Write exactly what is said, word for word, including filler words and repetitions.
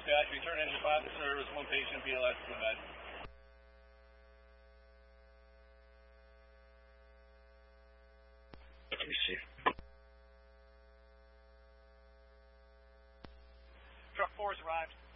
Dispatch, return engine five to service, one patient, B L S to the med. Let me see. Truck four has arrived.